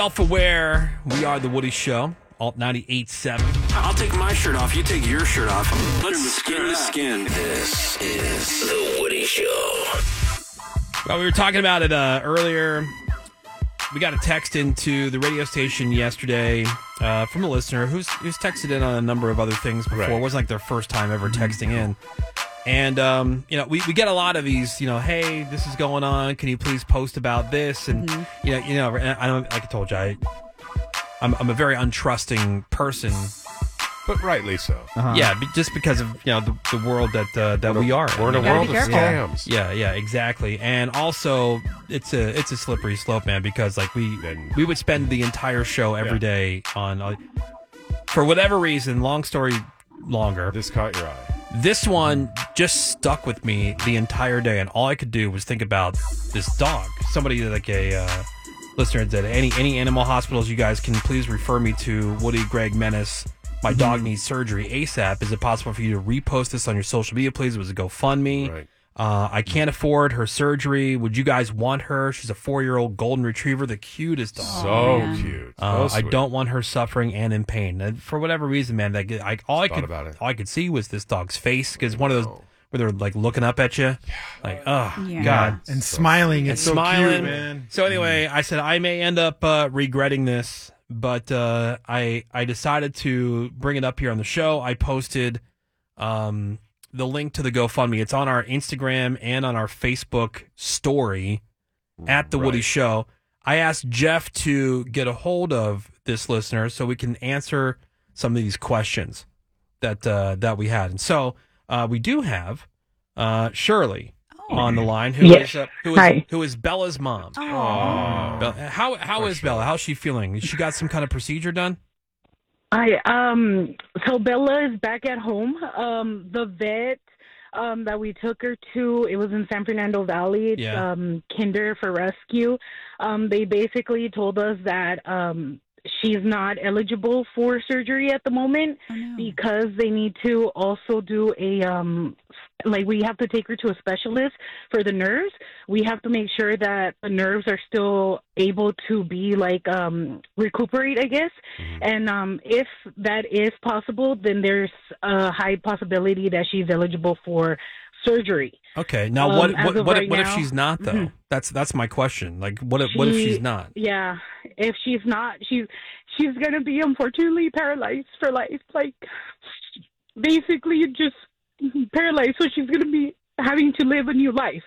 Self-aware, we are the Woody Show, Alt 98.7. I'll take my shirt off. You take your shirt off. Let's skin to skin. This is the Woody Show. Well, we were talking about it earlier. We got a text into the radio station yesterday from a listener who's texted in on a number of other things before. Right. It wasn't like their first time ever texting in. And, we get a lot of these, hey, this is going on. Can you please post about this? And, I don't, like I told you, I'm a very untrusting person. But rightly so. Uh-huh. Yeah, just because of, the world that we are. We're in a world of scams. Yeah, exactly. And also, it's a slippery slope, man, because, like, we would spend the entire show every day on, for whatever reason, long story longer. This caught your eye. This one just stuck with me the entire day, and all I could do was think about this dog. Somebody, like a listener, said, any animal hospitals you guys can please refer me to. Woody, Greg, Menace. My dog needs surgery ASAP. Is it possible for you to repost this on your social media, please? It was a GoFundMe. Right. I can't afford her surgery. Would you guys want her? She's a 4-year-old golden retriever, the cutest dog. So cute. I don't want her suffering and in pain. And for whatever reason, man, all I could see was this dog's face, because one of those where they're like looking up at you, like, God, and smiling. It's so smiling, cute, man. So anyway, I said I may end up regretting this, but I decided to bring it up here on the show. I posted the link to the GoFundMe. It's on our Instagram and on our Facebook story at The Woody Show. I asked Jeff to get a hold of this listener so we can answer some of these questions that we had. And so we do have Shirley on the line, who is Bella's mom. How is Bella? How's she feeling? She got some kind of procedure done? So Bella is back at home. The vet that we took her to, it was in San Fernando Valley. It's Kinder for Rescue. They basically told us that she's not eligible for surgery at the moment because they need to also do we have to take her to a specialist for the nerves. We have to make sure that the nerves are still able to be recuperate, I guess. Mm-hmm. And if that is possible, then there's a high possibility that she's eligible for surgery. Okay. Now, what if she's not, though? Mm-hmm. That's my question. Like, what if she's not? Yeah. If she's not, she's going to be unfortunately paralyzed for life. Like, basically just paralyzed. So she's going to be having to live a new life.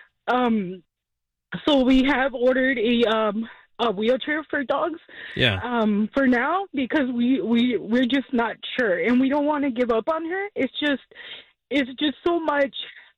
So we have ordered a wheelchair for dogs. Yeah. For now, because we're just not sure, and we don't want to give up on her. It's just so much,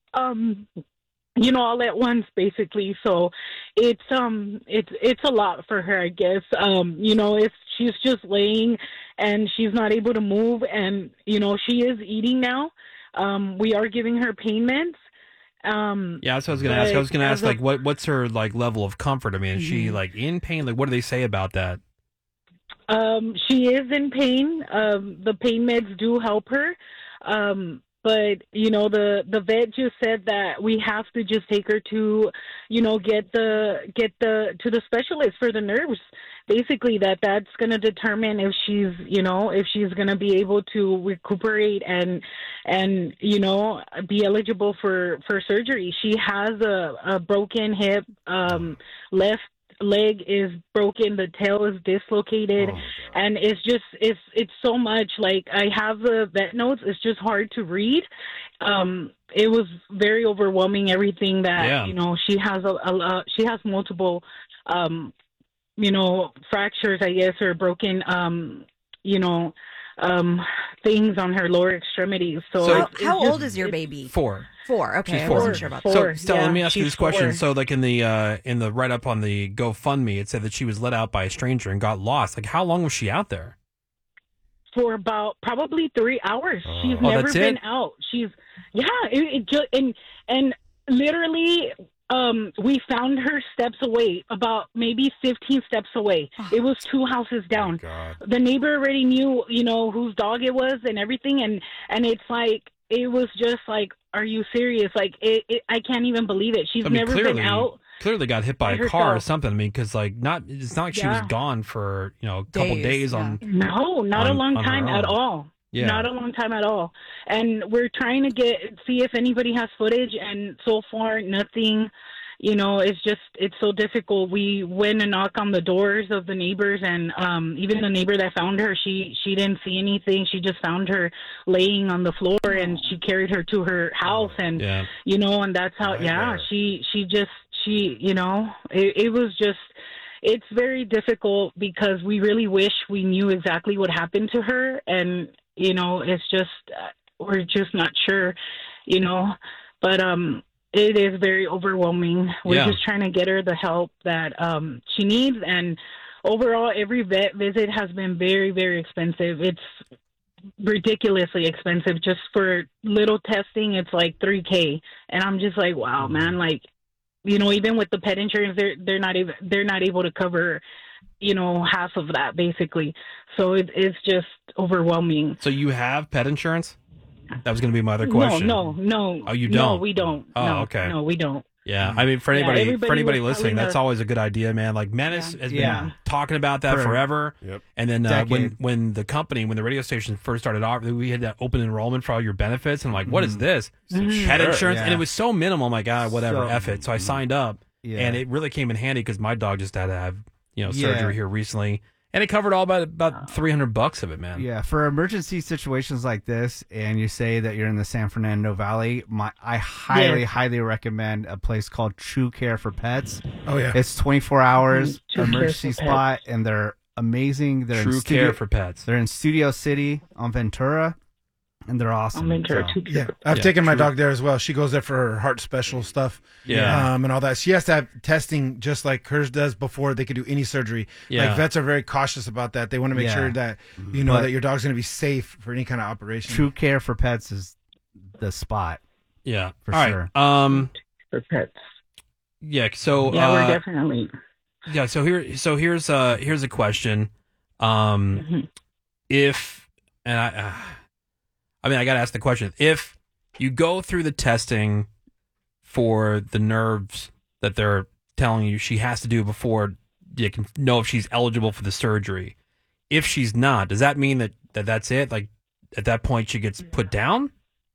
all at once, basically. So it's a lot for her, I guess. If she's just laying and she's not able to move, and she is eating now. We are giving her pain meds. That's what I was going to ask. I was going to ask, what's her level of comfort? I mean, is she in pain? Like, what do they say about that? She is in pain. The pain meds do help her. But, the vet just said that we have to just take her to, get to the specialist for the nerves. Basically, that's going to determine if she's going to be able to recuperate and be eligible for surgery. She has a broken hip, left leg is broken, the tail is dislocated, and it's so much. Like, I have the vet notes, it's just hard to read. It was very overwhelming, everything that she has she has multiple fractures, I guess, or broken things on her lower extremities. So how old is your baby? 4. 4. Okay, She's I 4. wasn't sure about that. So, Stella, let me ask you this question. 4. So, like in the write up on the GoFundMe, it said that she was let out by a stranger and got lost. Like, how long was she out there? For about probably 3 hours. She's never been out. And literally. We found her steps away, about maybe 15 steps away. It was 2 houses down. The neighbor already knew, whose dog it was and everything. And it's like, it was just like, are you serious? Like, I can't even believe it. She's never been out. clearly got hit by by a car or herself. something. I mean, because it's not like she was Yeah. gone for a couple Days, days yeah. on. No, not a on- long on her time at own. all. Yeah. Not a long time at all. And we're trying to see if anybody has footage, and so far nothing. It's so difficult. We went and knocked on the doors of the neighbors, and even the neighbor that found her, she didn't see anything. She just found her laying on the floor, and she carried her to her house, and Yeah. and that's how. Yeah, it was just. It's very difficult because we really wish we knew exactly what happened to her, and it's just we're just not sure, but it is very overwhelming. We're Yeah. just trying to get her the help that she needs, and overall, every vet visit has been very, very expensive. It's ridiculously expensive. Just for little testing, it's like $3,000, and I'm just like, wow, man, like. Even with the pet insurance, they're not able to cover, half of that basically. So it's just overwhelming. So you have pet insurance? That was going to be my other question. No. Oh, you No, don't? we don't. Oh, no, okay. No, we don't. Yeah, I mean, for Yeah, anybody everybody was listening, telling that's her- always a good idea, man. Like Menace has been Yeah. talking about that For- forever. Yep. And then Decade. when the radio station first started off, we had that open enrollment for all your benefits, and I'm like, what is this? Pet insurance, Yeah. and it was so minimal. I'm like, whatever, So- F it. So I signed up, Yeah. and it really came in handy because my dog just had to have Yeah. surgery here recently, and it covered all about $300 of it, man. Yeah, for emergency situations like this, and you say that you're in the San Fernando Valley, I highly, Yes. highly recommend a place called True Care for Pets. Oh yeah. It's 24 hours True Care emergency for spot, and they're amazing. They're True in care for pets. They're in Studio City on Ventura, and they're awesome. I'm into her So- too. Yeah, I've Yeah, taken my true. dog there as well. She goes there for her heart special stuff, Yeah. and all that. She has to have testing just like hers does before they could do any surgery. Yeah. Like vets are very cautious about that. They want to make Yeah. sure that But- that your dog's going to be safe for any kind of operation. True Care for Pets is the spot. Yeah, For all right. sure. For pets. Yeah. So Yeah, we're definitely. Yeah, here's a question. If and I mean I got to ask the question. If you go through the testing for the nerves that they're telling you she has to do before you can know if she's eligible for the surgery. If she's not, does that mean that's it? Like at that point she gets put down?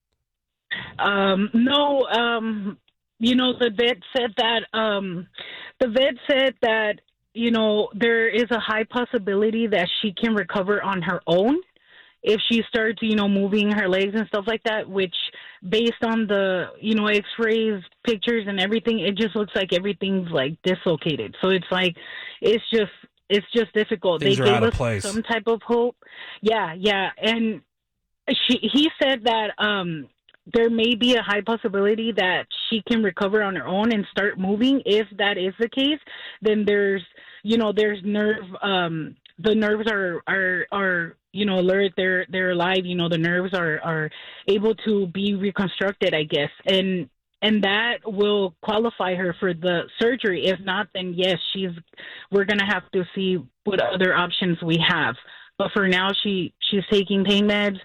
No, the vet said that, there is a high possibility that she can recover on her own if she starts, moving her legs and stuff like that, which based on the, x-rays, pictures and everything, it just looks like everything's like dislocated. So it's like, it's just difficult. Things They are gave out of us place. some type of hope. Yeah. And he said that, there may be a high possibility that she can recover on her own and start moving. If that is the case, then there's nerve, the nerves are alert. They're alive. The nerves are able to be reconstructed, I guess. And that will qualify her for the surgery. If not, then yes, we're going to have to see what other options we have. But for now, she's taking pain meds.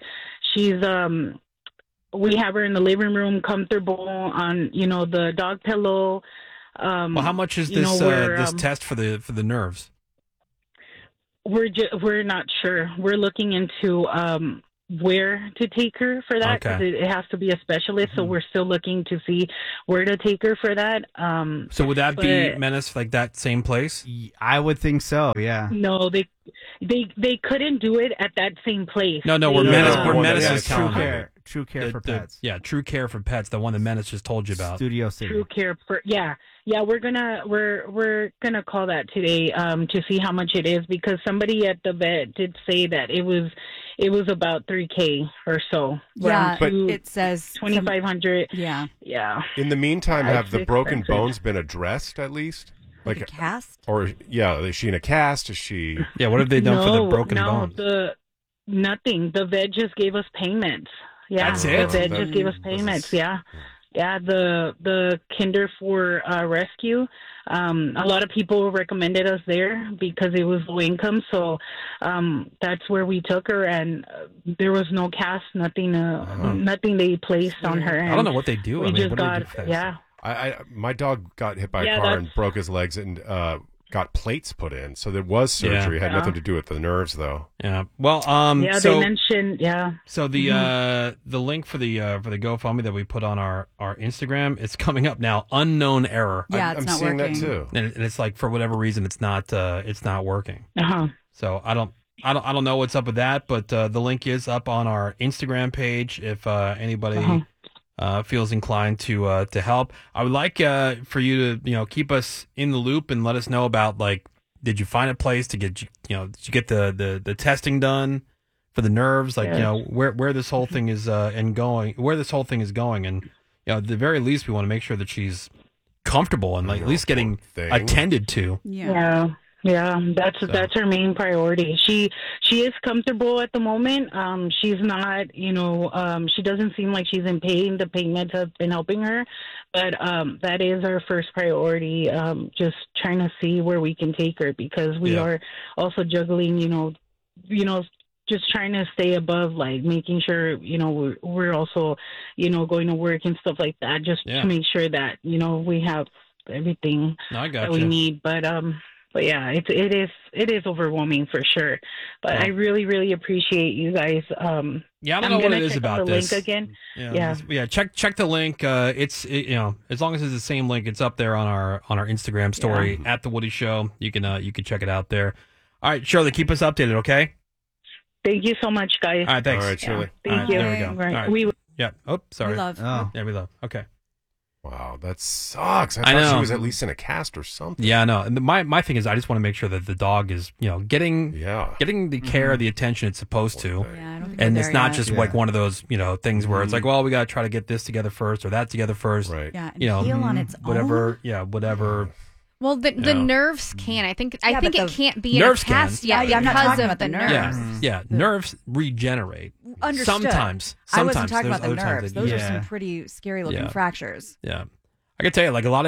We have her in the living room, comfortable on, the dog pillow. Well, how much is this this test for the nerves? We're not sure. We're looking into where to take her for that because it has to be a specialist. So we're still looking to see where to take her for that. So would that be Menace, like that same place? I would think so. Yeah. No, they couldn't do it at that same place. No, They- we're Menace. No, We're no, Menace yeah, is True telling me. Care. True Care for Pets. Yeah, True Care for Pets, the one that Menace just told you about. Studio City. True Care for we're gonna call that today to see how much it is because somebody at the vet did say that it was about $3,000 or so. Yeah, But- it says 2,500. Yeah, Yeah. In the meantime, Yeah, have the it's broken expensive. bones been addressed at least? like a cast. Or is she in a cast? Is she? Yeah, what have they done for the broken bones? Nothing. The vet just gave us payments. Yeah, That's it? The vet just gave us payments. Yeah. The Kinder for Rescue. A lot of people recommended us there because it was low income. So that's where we took her, and there was no cast, nothing. Nothing they placed on her. I don't know what they do. We I mean, just what do they got do for that? yeah. My dog got hit by Yeah, a car and that's- broke his legs and got plates put in. So there was surgery. It had nothing to do with the nerves, though. Yeah. Well, Yeah, so they mentioned, yeah. so the link for the GoFundMe that we put on our Instagram, it's coming up now. Unknown error. Yeah, I'm it's not seeing working. that too. And it's like for whatever reason it's not working. Uh-huh. So I don't know what's up with that, but the link is up on our Instagram page if anybody feels inclined to help. I would like for you to keep us in the loop and let us know about, like, did you find a place to get did you get the testing done for the nerves, like where this whole thing is where this whole thing is going, and at the very least we want to make sure that she's comfortable and like at least getting attended to. Yeah, that's her main priority. She is comfortable at the moment. She's not, she doesn't seem like she's in pain. The pain meds have been helping her, but that is our first priority. Just trying to see where we can take her, because we are also juggling, just trying to stay above, like making sure, we're also, going to work and stuff like that, just to make sure that, we have everything that we need. But yeah, it is overwhelming for sure. But I really, really appreciate you guys. I don't know what it is about the this. Link again. Check the link. It's as long as it's the same link, it's up there on our Instagram story at The Woody Show. You can check it out there. All right, Shirley, keep us updated, okay? Thank you so much, guys. All right, thanks. All right, Shirley. Thank you. There we go. Right. All right. Oh, sorry. We love. Oh. Yeah, we love. Okay. Wow, that sucks. I I thought know. she was at least in a cast or something. Yeah, no. And my thing is, I just want to make sure that the dog is, getting the care, the attention it's supposed to. Yeah, I don't think And we're it's there not yet. just like one of those, things where it's like, well, we got to try to get this together first or that together first. Right. Yeah, and heal on its whatever. own. Yeah, whatever. Well, the nerves can. I think but it can't be in a nerves can. cast yet I'm not because talking of about the nerves. nerves. Yeah, nerves regenerate. Understood. Sometimes. I wasn't talking There's about the other times nerves. that- Those are yeah. some pretty scary looking Yeah. fractures. Yeah. I can tell you, like a lot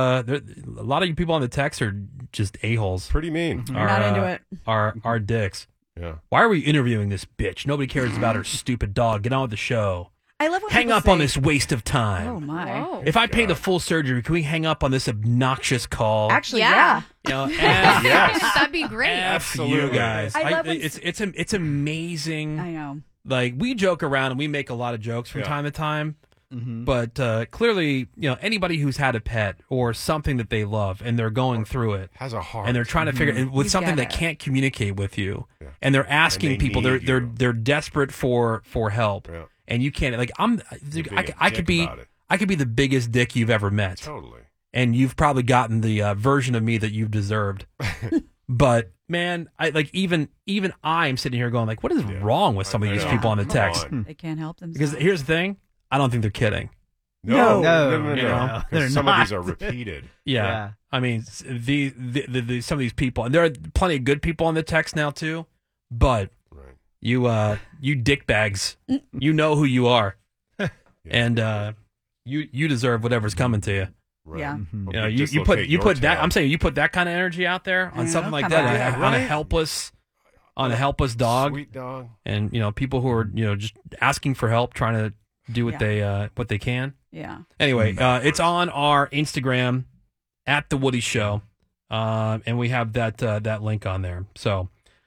of you people on the text are just a-holes. Pretty mean. We're not into it. Are dicks. Yeah. Why are we interviewing this bitch? Nobody cares about her stupid dog. Get on with the show. I love when Hang people up say, on this waste of time. Oh my! Whoa. If I pay the full surgery, can we hang up on this obnoxious call? Actually, Yeah. yeah. Yes. That'd be great. F you Absolutely. guys. I love when It's amazing. I know. Like, we joke around and we make a lot of jokes from time to time. But clearly, anybody who's had a pet or something that they love and they're going through it Has a heart. and they're trying to figure it with You something get that it. can't communicate with you, and they're asking And they people, need they're you. they're desperate for help, Yeah. and you can't. Like, being a I could dick be about it. I could be the biggest dick you've ever met, Totally. and you've probably gotten the version of me that you've deserved. But man, even I'm sitting here going like, what is wrong with some of I these know. people on the Come text? on. They can't help Because themselves. here's the thing, I don't think they're kidding. No. You know, they're Some of not. these are repeated. Yeah. Yeah. I mean, the some of these people, and there are plenty of good people on the text now too, but Right. you dick bags, you know who you are, and you deserve whatever's coming to you. Right. Yeah. Hope You know, you you put dislocate that. your I'm saying you put that kind of energy out there on Yeah, something like come that, on. Yeah, on a right. helpless dog, Sweet dog. and people who are just asking for help, trying to do what they can. Yeah. Anyway, it's on our Instagram at The Woody Show, and we have that link on there. So,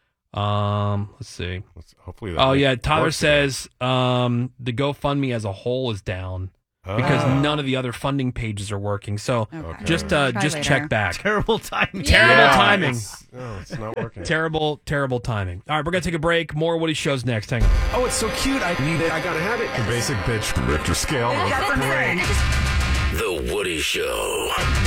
let's see. Hopefully. That Oh link yeah, Tyler works again. says the GoFundMe as a whole is down because Oh. none of the other funding pages are working. So Okay. just Try just later. check back. Terrible timing. Terrible Yeah, timing. It's not working. Terrible timing. All right, we're gonna take a break. More Woody Shows next. Hang on. Oh, it's so cute. I need it. I gotta have it. The basic bitch Richter scale. The Woody Show.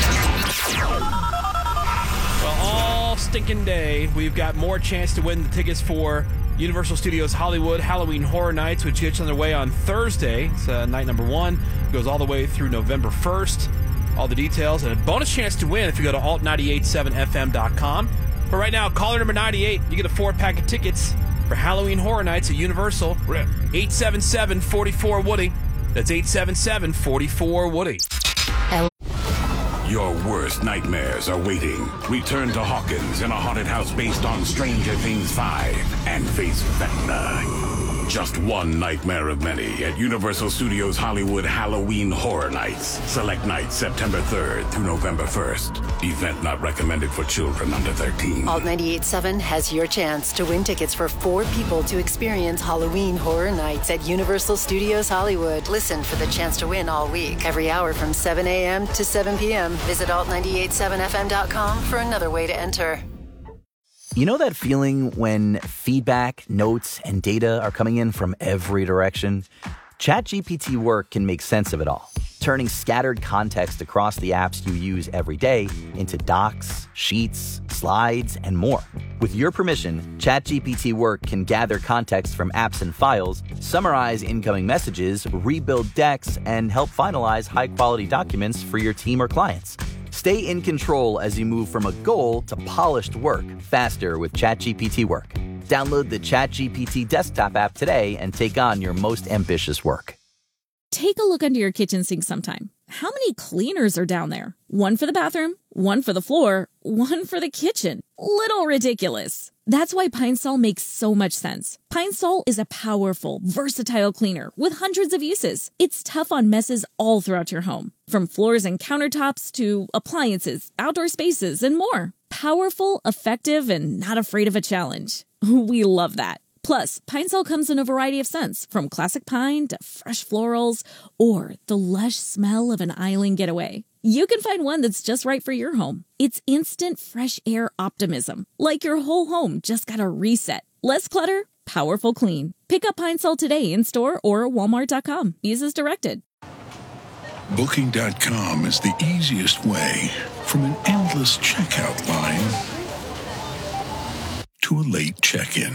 Well, all stinking day, we've got more chance to win the tickets for Universal Studios Hollywood Halloween Horror Nights, which gets underway on Thursday. It's night number 1. It goes all the way through November 1st. All the details and a bonus chance to win if you go to alt987fm.com. But right now, caller number 98, you get a 4-pack of tickets for Halloween Horror Nights at Universal. 877-44-WOODY. That's 877-44-WOODY. Your worst nightmares are waiting. Return to Hawkins in a haunted house based on Stranger Things 5 and face Vecna. Just one nightmare of many at Universal Studios Hollywood Halloween Horror Nights. Select nights September 3rd through November 1st. Event not recommended for children under 13. Alt 98.7 has your chance to win tickets for 4 people to experience Halloween Horror Nights at Universal Studios Hollywood. Listen for the chance to win all week, every hour from 7 a.m. to 7 p.m. Visit alt987fm.com for another way to enter. You know that feeling when feedback, notes, and data are coming in from every direction? ChatGPT Work can make sense of it all, turning scattered context across the apps you use every day into docs, sheets, slides, and more. With your permission, ChatGPT Work can gather context from apps and files, summarize incoming messages, rebuild decks, and help finalize high-quality documents for your team or clients. Stay in control as you move from a goal to polished work faster with ChatGPT Work. Download the ChatGPT desktop app today and take on your most ambitious work. Take a look under your kitchen sink sometime. How many cleaners are down there? One for the bathroom, one for the floor, one for the kitchen. Little ridiculous. That's why Pine Sol makes so much sense. Pine Sol is a powerful, versatile cleaner with hundreds of uses. It's tough on messes all throughout your home, from floors and countertops to appliances, outdoor spaces, and more. Powerful, effective, and not afraid of a challenge. We love that. Plus, Pine Sol comes in a variety of scents, from classic pine to fresh florals or the lush smell of an island getaway. You can find one that's just right for your home. It's instant fresh air optimism, like your whole home just got a reset. Less clutter, powerful clean. Pick up Pine Sol today in store or walmart.com. Use as directed. Booking.com is the easiest way from an endless checkout line to a late check-in.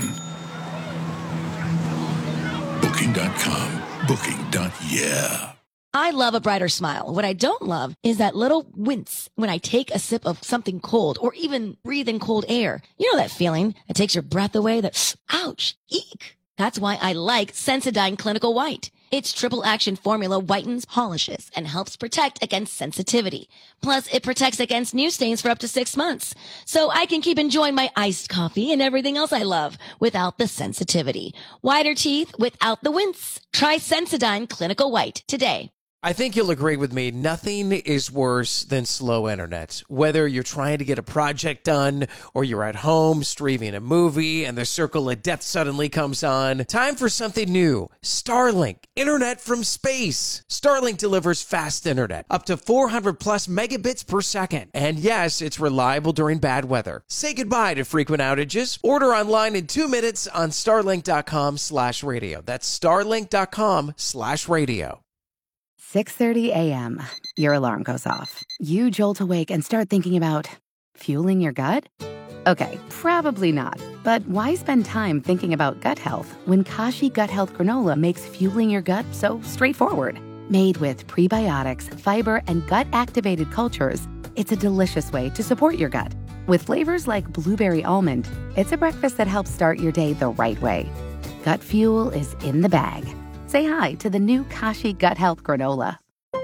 Booking.com. Booking.yeah. I love a brighter smile. What I don't love is that little wince when I take a sip of something cold or even breathe in cold air. You know that feeling that takes your breath away, that ouch, eek. That's why I like Sensodyne Clinical White. Its triple action formula whitens, polishes, and helps protect against sensitivity. Plus, it protects against new stains for up to 6 months. So I can keep enjoying my iced coffee and everything else I love without the sensitivity. Whiter teeth without the wince. Try Sensodyne Clinical White today. I think you'll agree with me, nothing is worse than slow internet. Whether you're trying to get a project done or you're at home streaming a movie and the circle of death suddenly comes on, time for something new. Starlink, internet from space. Starlink delivers fast internet, up to 400 plus megabits per second. And yes, it's reliable during bad weather. Say goodbye to frequent outages. Order online in 2 minutes on starlink.com/radio. That's starlink.com/radio. 6:30 a.m. Your alarm goes off. You jolt awake and start thinking about fueling your gut? Okay, probably not. But why spend time thinking about gut health when Kashi Gut Health Granola makes fueling your gut so straightforward? Made with prebiotics, fiber, and gut-activated cultures, it's a delicious way to support your gut. With flavors like blueberry almond, it's a breakfast that helps start your day the right way. Gut fuel is in the bag. Say hi to the new Kashi Gut Health Granola.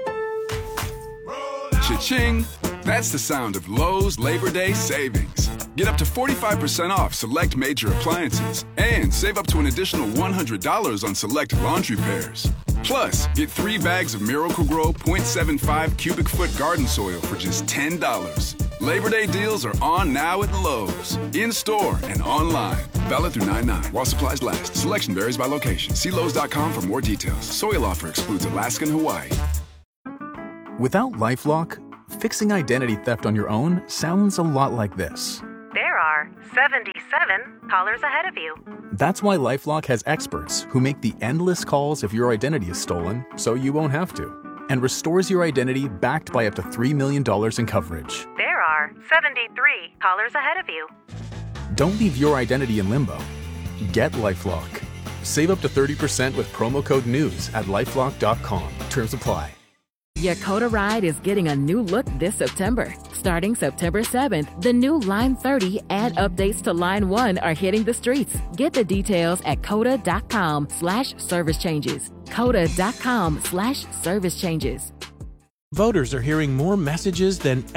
Cha-ching! That's the sound of Lowe's Labor Day savings. Get up to 45% off select major appliances and save up to an additional $100 on select laundry pairs. Plus, get 3 bags of Miracle-Gro 0.75 cubic foot garden soil for just $10. Labor Day deals are on now at Lowe's, in-store and online. Valid through 9/9 while supplies last. Selection varies by location. See Lowe's.com for more details. Soil offer excludes Alaska and Hawaii. Without LifeLock, fixing identity theft on your own sounds a lot like this. There are 77 callers ahead of you. That's why LifeLock has experts who make the endless calls if your identity is stolen so you won't have to, and restores your identity backed by up to $3 million in coverage. There are 73 callers ahead of you. Don't leave your identity in limbo. Get LifeLock. Save up to 30% with promo code NEWS at LifeLock.com. Terms apply. Yakota Ride is getting a new look this September. Starting September 7th, the new Line 30 and updates to Line 1 are hitting the streets. Get the details at COTA.com/service changes. COTA.com/service changes. Voters are hearing more messages than ever.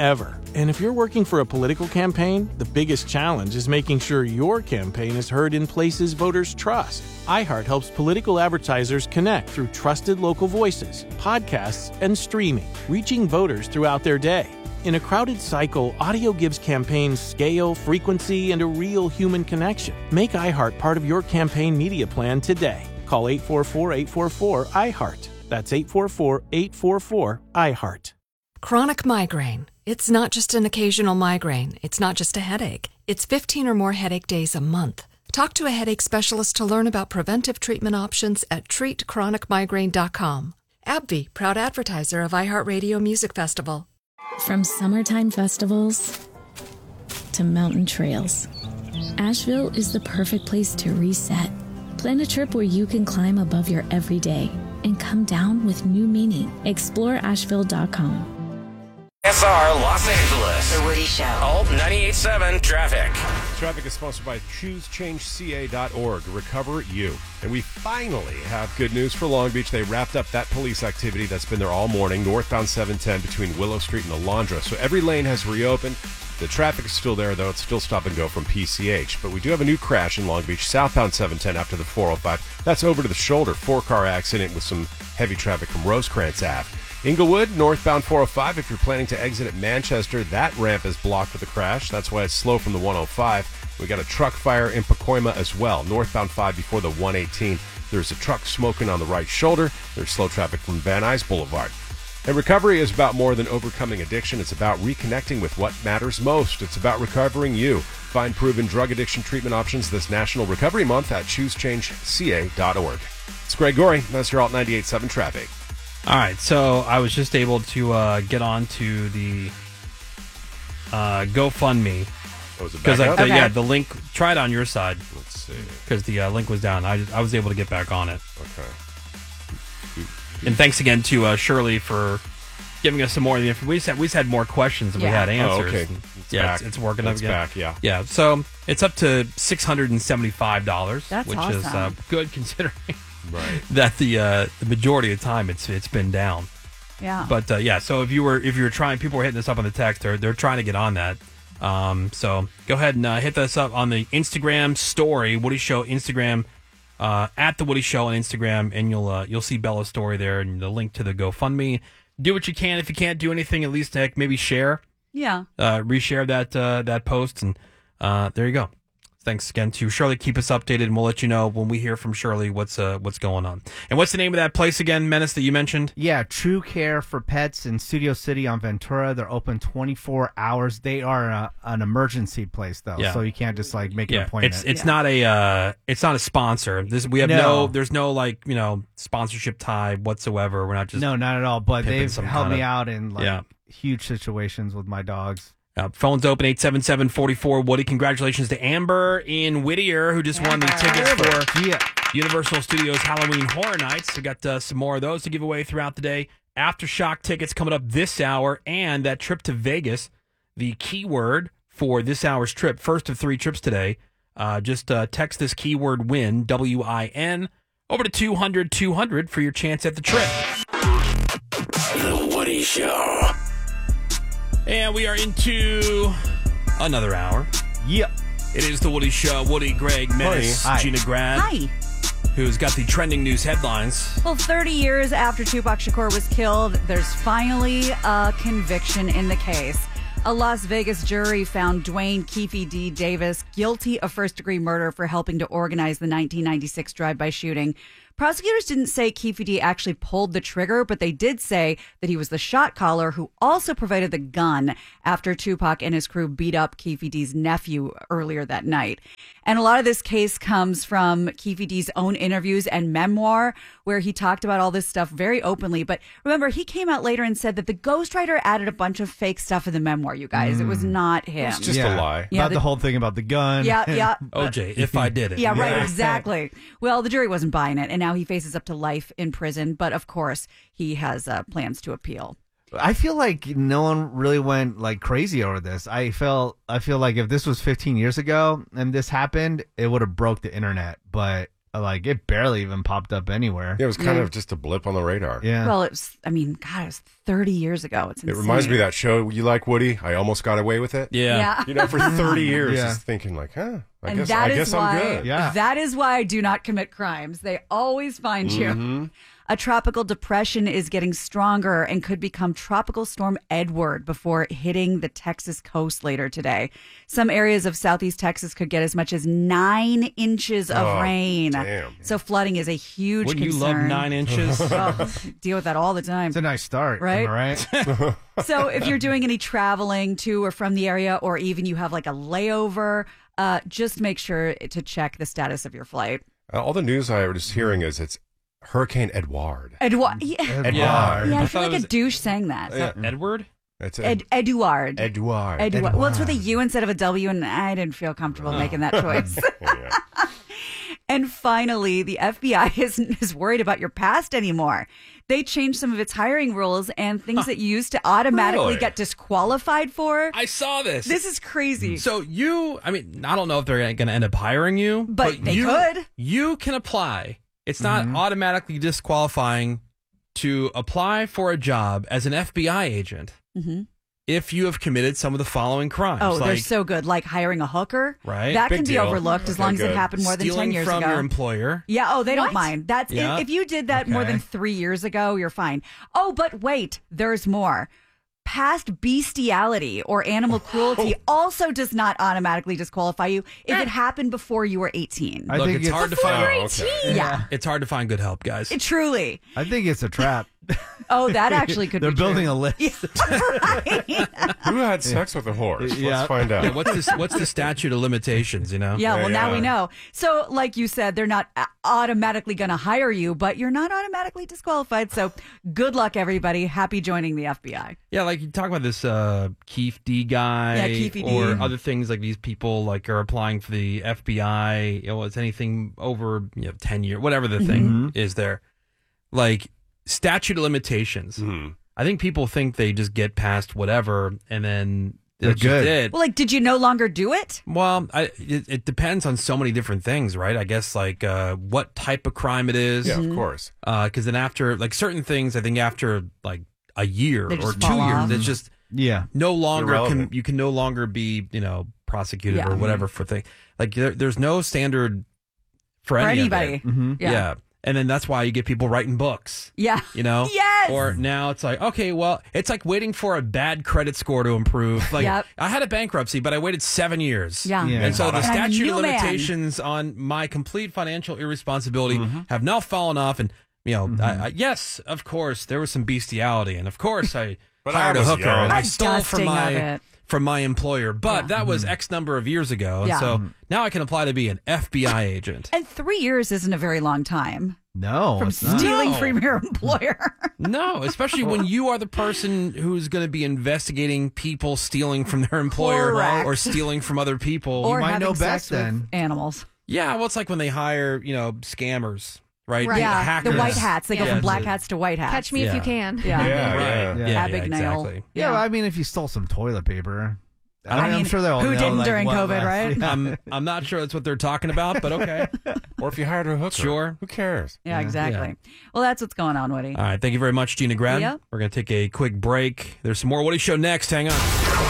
And if you're working for a political campaign, the biggest challenge is making sure your campaign is heard in places voters trust. iHeart helps political advertisers connect through trusted local voices, podcasts, and streaming, reaching voters throughout their day. In a crowded cycle, audio gives campaigns scale, frequency, and a real human connection. Make iHeart part of your campaign media plan today. Call 844-844-iHeart. That's 844-844-iHeart. Chronic migraine. It's not just an occasional migraine. It's not just a headache. It's 15 or more headache days a month. Talk to a headache specialist to learn about preventive treatment options at treatchronicmigraine.com. AbbVie, proud advertiser of iHeartRadio Music Festival. From summertime festivals to mountain trails, Asheville is the perfect place to reset. Plan a trip where you can climb above your everyday and come down with new meaning. Explore Asheville.com. SR Los Angeles. The Woody Show. Alt 98.7 Traffic. Traffic is sponsored by ChooseChangeCA.org. Recover you. And we finally have good news for Long Beach. They wrapped up that police activity that's been there all morning, northbound 710 between Willow Street and Alondra. So every lane has reopened. The traffic is still there, though. It's still stop and go from PCH. But we do have a new crash in Long Beach, southbound 710 after the 405. That's over to the shoulder. 4-car accident with some heavy traffic from Rosecrans Ave. Inglewood, northbound 405. If you're planning to exit at Manchester, that ramp is blocked with a crash. That's why it's slow from the 105. We got a truck fire in Pacoima as well. Northbound 5 before the 118. There's a truck smoking on the right shoulder. There's slow traffic from Van Nuys Boulevard. And recovery is about more than overcoming addiction. It's about reconnecting with what matters most. It's about recovering you. Find proven drug addiction treatment options this National Recovery Month at ChooseChangeCA.org. It's Greg Gorey. That's your Alt 98.7 Traffic. All right, so I was just able to get on to the GoFundMe. Oh, is it back up? Yeah, the link. Try it on your side. Let's see. Because the link was down. I was able to get back on it. Okay. And thanks again to Shirley for giving us some more of the information. We just had more questions than we had answers. Oh, okay. It's working up again. Back, yeah. Yeah, so it's up to $675, That's which awesome. is good considering right. that the majority of the time it's been down. Yeah. But so if you were trying, people were hitting us up on the text. They're trying to get on that. So go ahead and hit us up on the Instagram story, Woody Show Instagram, at the Woody Show on Instagram, and you'll see Bella's story there and the link to the GoFundMe. Do what you can. If you can't do anything, at least maybe share. Yeah. Reshare that post, and there you go. Thanks again to Shirley. Keep us updated, and we'll let you know when we hear from Shirley what's going on. And what's the name of that place again, Menace, that you mentioned? Yeah, True Care for Pets in Studio City on Ventura. They're open 24 hours. They are an emergency place though, so you can't just make an appointment. It's not a sponsor. There's no sponsorship tie whatsoever. We're not just not at all. But they've helped me out in Yeah. huge situations with my dogs. Phone's open, 877-44-WOODY. Congratulations to Amber in Whittier, who just won the tickets for Universal Studios Halloween Horror Nights. We got some more of those to give away throughout the day. Aftershock tickets coming up this hour, and that trip to Vegas. The keyword for this hour's trip, first of 3 trips today, just text this keyword WIN, W-I-N, over to 200-200 for your chance at the trip. The Woody Show. And we are into another hour. Yep. It is the Woody Show. Woody, Greg, Menace, Hi. Gina Grad. Hi. Who's got the trending news headlines. Well, 30 years after Tupac Shakur was killed, there's finally a conviction in the case. A Las Vegas jury found Dwayne Keefe D. Davis guilty of first-degree murder for helping to organize the 1996 drive-by shooting. Prosecutors didn't say Keefe D. actually pulled the trigger, but they did say that he was the shot caller who also provided the gun after Tupac and his crew beat up Keefe D.'s nephew earlier that night. And a lot of this case comes from Keefe D.'s own interviews and memoir, where he talked about all this stuff very openly. But remember, he came out later and said that the ghostwriter added a bunch of fake stuff in the memoir, you guys. It was not him. It's just a lie. Yeah, about the whole thing about the gun. Yeah. OJ, if I did it. Yeah, right, exactly. Well, the jury wasn't buying it, and now he faces up to life in prison. But of course, he has plans to appeal. I feel like no one really went crazy over this. I feel like if this was 15 years ago and this happened, it would have broke the internet. But like it barely even popped up anywhere. It was kind of just a blip on the radar. Yeah. Well, it was 30 years ago. It's insane. It reminds me of that show you like, Woody. I Almost Got Away with It. Yeah. You know, for 30 years, just thinking like, I guess I'm good. That is why I do not commit crimes. They always find you. Mm-hmm. A tropical depression is getting stronger and could become Tropical Storm Edward before hitting the Texas coast later today. Some areas of southeast Texas could get as much as 9 inches of rain. Damn. So flooding is a huge Wouldn't concern. you love 9 inches? Deal with that all the time. It's a nice start, right? Am I right? So if you're doing any traveling to or from the area, or even you have like a layover, just make sure to check the status of your flight. All the news I was hearing is it's Hurricane Edward. Edward. Yeah. Edward. Yeah, I feel like a douche saying that. Edward? It's Eduard. Edward. Well, it's with a U instead of a W, and I didn't feel comfortable making that choice. And finally, the FBI isn't worried about your past anymore. They changed some of its hiring rules and things that you used to automatically get disqualified for. I saw this. This is crazy. So I don't know if they're going to end up hiring you, but they could. You can apply. It's not automatically disqualifying to apply for a job as an FBI agent if you have committed some of the following crimes. Oh, they're so good. Like hiring a hooker. Right. That Big can be deal. overlooked as long as it happened more than 10 years ago. Stealing from your employer. Yeah. Oh, they don't mind. That's if you did that more than 3 years ago, you're fine. Oh, but wait, there's more. Past bestiality or animal cruelty also does not automatically disqualify you if it happened before you were 18. Look, it's hard to find. Yeah. It's hard to find good help, guys. Truly. I think it's a trap. Oh, that actually could They're be true. building a list. Who had sex with a horse? Let's find out. Yeah, what's the statute of limitations, you know? Yeah, well, now we know. So, like you said, they're not automatically going to hire you, but you're not automatically disqualified. So, good luck, everybody. Happy joining the FBI. Yeah, like you talk about this Keefe D guy Keefe D. or other things like these people like are applying for the FBI. It's anything over 10 years, whatever the thing is there. Like statute of limitations. I think people think they just get past whatever and then They're good. It. Well, like, did you no longer do it? Well, it depends on so many different things, right? I guess like what type of crime it is. Yeah, of course. Because then after like certain things, I think after like a year They or just 2 fall years, off. it's just no longer you can no longer be prosecuted or whatever for things. Like there's no standard for anybody. Of it. Yeah. And then that's why you get people writing books. Yeah. Yes. Or now it's like, okay, well, it's like waiting for a bad credit score to improve. Like I had a bankruptcy, but I waited 7 years. Yeah. And so the And I'm a statute new of man. limitations on my complete financial irresponsibility have now fallen off. And, yes, of course, there was some bestiality. And of course, I But hired I a was hooker. young. And I stole Disgusting of it. from my employer. But that was X number of years ago. Yeah. And so now I can apply to be an FBI agent. And 3 years isn't a very long time. No. From it's not. stealing from your employer. No, especially when you are the person who's going to be investigating people stealing from their employer Correct. or stealing from other people. Or might having know best sex with then. animals. Yeah, well, it's like when they hire, scammers, right? Right. Yeah, Hackers. the white hats. They go Yeah, from black it's a- hats to white hats. Catch me if you can. Yeah. Right. Yeah, Abigail. exactly. Yeah, well, I mean, if you stole some toilet paper, I'm mean, sure they'll who know, didn't like, during what COVID, left. right? Yeah. I'm not sure that's what they're talking about, but okay. Or if you hired a hooker. Sure. Who cares? Yeah, exactly. Yeah. Well, that's what's going on, Woody. All right, thank you very much, Gina Grad. Yeah. We're going to take a quick break. There's some more Woody Show next. Hang on.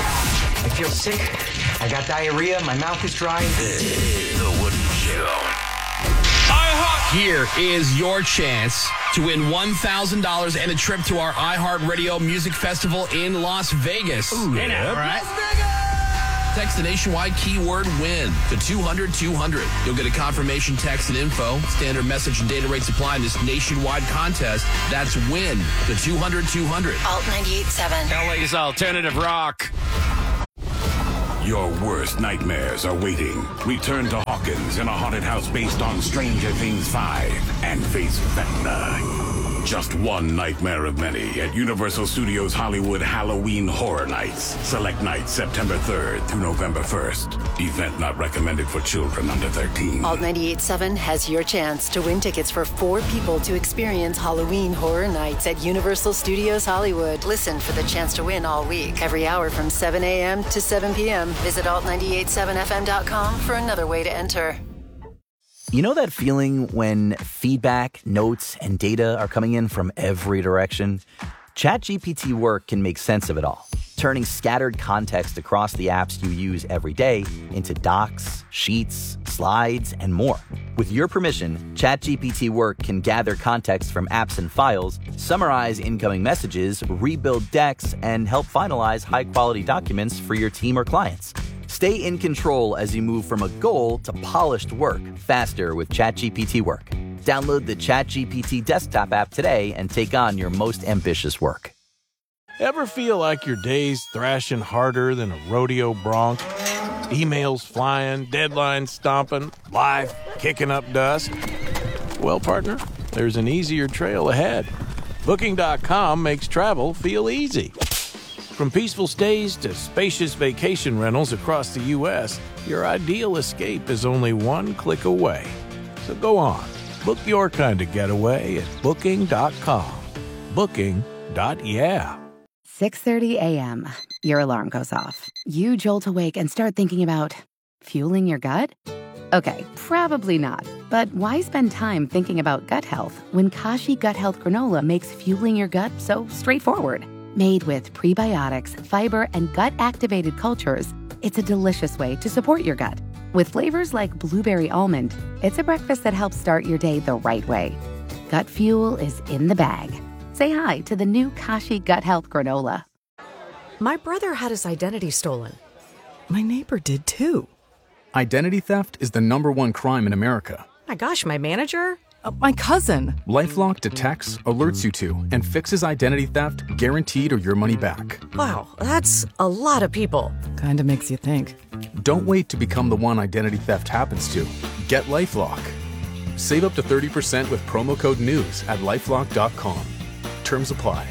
I feel sick. I got diarrhea. My mouth is dry. The Woody Show. Here is your chance to win $1,000 and a trip to our iHeartRadio Music Festival in Las Vegas. Hey now, All right. Text the nationwide keyword WIN to 200-200. You'll get a confirmation text and info. Standard message and data rates apply in this nationwide contest. That's WIN to 200-200. Alt 98.7. LA's alternative rock. Your worst nightmares are waiting. Return to Hawkins in a haunted house based on Stranger Things 5 and face Vecna. Just one nightmare of many at Universal Studios Hollywood Halloween Horror Nights. Select nights September 3rd through November 1st. Event not recommended for children under 13. Alt 98.7 has your chance to win tickets for 4 people to experience Halloween Horror Nights at Universal Studios Hollywood. Listen for the chance to win all week, every hour from 7 a.m. to 7 p.m. Visit alt987fm.com for another way to enter. You know that feeling when feedback, notes, and data are coming in from every direction? ChatGPT Work can make sense of it all, turning scattered context across the apps you use every day into docs, sheets, slides, and more. With your permission, ChatGPT Work can gather context from apps and files, summarize incoming messages, rebuild decks, and help finalize high-quality documents for your team or clients. Stay in control as you move from a goal to polished work faster with ChatGPT Work. Download the ChatGPT desktop app today and take on your most ambitious work. Ever feel like your day's thrashing harder than a rodeo bronc? Emails flying, deadlines stomping, life kicking up dust? Well, partner, there's an easier trail ahead. Booking.com makes travel feel easy. From peaceful stays to spacious vacation rentals across the U.S., your ideal escape is only one click away. So go on, book your kind of getaway at Booking.com. Booking.yeah. 6:30 a.m. Your alarm goes off. You jolt awake and start thinking about fueling your gut? Okay, probably not. But why spend time thinking about gut health when Kashi Gut Health Granola makes fueling your gut so straightforward? Made with prebiotics, fiber, and gut-activated cultures, it's a delicious way to support your gut. With flavors like blueberry almond, it's a breakfast that helps start your day the right way. Gut fuel is in the bag. Say hi to the new Kashi Gut Health Granola. My brother had his identity stolen. My neighbor did too. Identity theft is the #1 crime in America. My gosh, my manager? My cousin. LifeLock detects, alerts you to, and fixes identity theft guaranteed or your money back. Wow, that's a lot of people. Kinda makes you think. Don't wait to become the one identity theft happens to. Get LifeLock. Save up to 30% with promo code NEWS at LifeLock.com. Terms apply.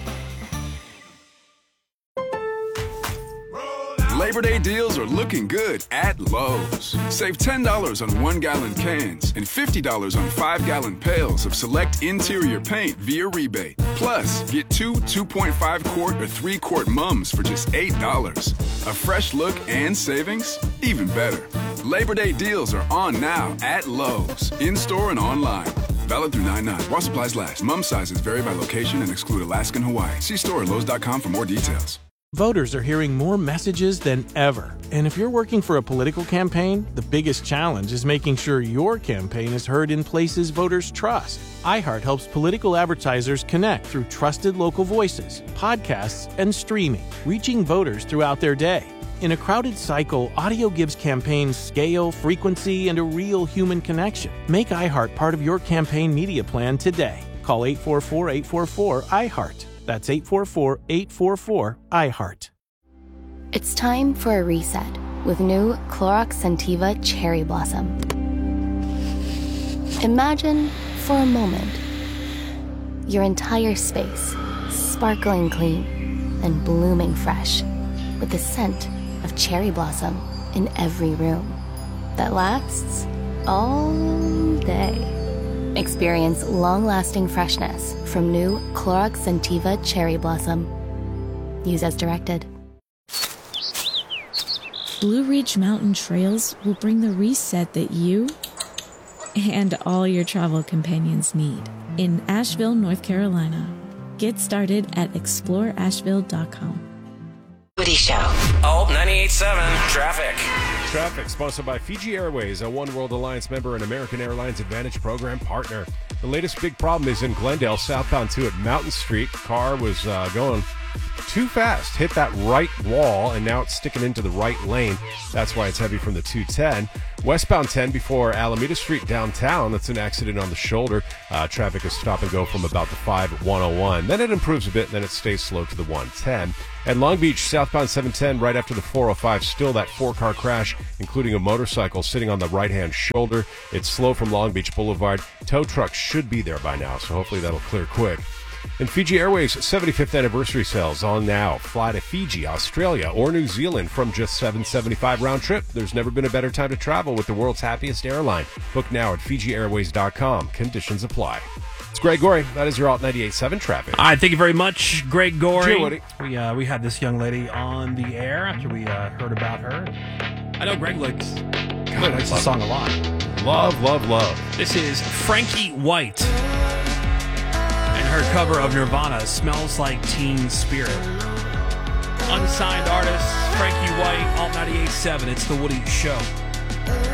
Labor Day deals are looking good at Lowe's. Save $10 on 1-gallon cans and $50 on 5-gallon pails of select interior paint via rebate. Plus, get 2 2.5-quart or 3-quart mums for just $8. A fresh look and savings? Even better. Labor Day deals are on now at Lowe's, in-store and online. Valid through 9/9. While supplies last. Mum sizes vary by location and exclude Alaska and Hawaii. See store at Lowe's.com for more details. Voters are hearing more messages than ever. And if you're working for a political campaign, the biggest challenge is making sure your campaign is heard in places voters trust. iHeart helps political advertisers connect through trusted local voices, podcasts, and streaming, reaching voters throughout their day. In a crowded cycle, audio gives campaigns scale, frequency, and a real human connection. Make iHeart part of your campaign media plan today. Call 844-844-iHeart. That's 844-844-iHeart. It's time for a reset with new Clorox Scentiva Cherry Blossom. Imagine, for a moment, your entire space sparkling clean and blooming fresh with the scent of cherry blossom in every room that lasts all day. Experience long-lasting freshness from new Clorox Scentiva Cherry Blossom. Use as directed. Blue Ridge Mountain Trails will bring the reset that you and all your travel companions need in Asheville, North Carolina. Get started at exploreasheville.com. Woody Show. Oh, 98.7 traffic. Traffic sponsored by Fiji Airways, a One World Alliance member and American Airlines Advantage program partner. The latest big problem is in Glendale, southbound 2 at Mountain Street. Car was going too fast, hit that right wall, and now it's sticking into the right lane. That's why it's heavy from the 210. Westbound 10 before Alameda Street downtown. That's an accident on the shoulder. Traffic is stop and go from about the 5 at 101. Then it improves a bit, and then it stays slow to the 110. At Long Beach, southbound 710, right after the 405, still that 4-car crash, including a motorcycle sitting on the right-hand shoulder. It's slow from Long Beach Boulevard. Tow trucks should be there by now, so hopefully that'll clear quick. And Fiji Airways 75th anniversary sales on now. Fly to Fiji, Australia, or New Zealand from just $775 round trip. There's never been a better time to travel with the world's happiest airline. Book now at FijiAirways.com. Conditions apply. It's Greg Gorey. That is your Alt 98.7 traffic. All right, thank you very much, Greg Gorey. Sure, Woody. We had this young lady on the air after we heard about her. I know Greg likes the song a lot. Love, love, love. This is Frankie White and her cover of Nirvana, Smells Like Teen Spirit. Unsigned artist, Frankie White, Alt 98.7. It's The Woody Show.